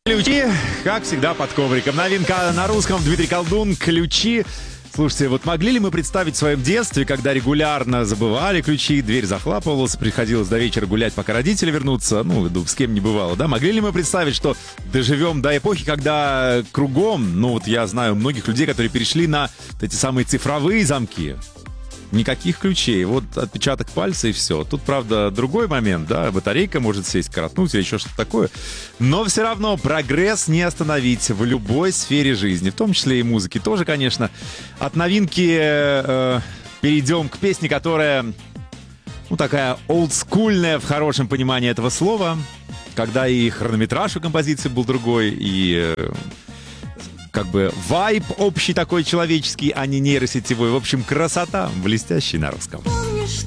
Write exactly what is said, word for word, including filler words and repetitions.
Ключи, как всегда, под ковриком. Новинка на русском. Дмитрий Колдун. Ключи. Слушайте, вот могли ли мы представить в своем детстве, когда регулярно забывали ключи, дверь захлапывалась, приходилось до вечера гулять, пока родители вернутся, ну, с кем не бывало, да? Могли ли мы представить, что доживем до эпохи, когда кругом, ну, вот я знаю многих людей, которые перешли на эти самые цифровые замки? Никаких ключей, вот отпечаток пальца и все. Тут, правда, другой момент, да, батарейка может сесть, коротнуть или еще что-то такое. Но все равно прогресс не остановить в любой сфере жизни, в том числе и музыки тоже, конечно. От новинки э, перейдем к песне, которая, ну, такая олдскульная в хорошем понимании этого слова, когда и хронометраж у композиции был другой, и... Э, как бы вайб общий такой человеческий, а не нейросетевой. В общем, красота блестящая на русском.